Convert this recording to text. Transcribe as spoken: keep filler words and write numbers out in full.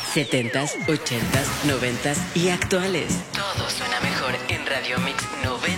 setentas, ochentas, noventas y actuales. Todo suena mejor en Radio Mix noventa.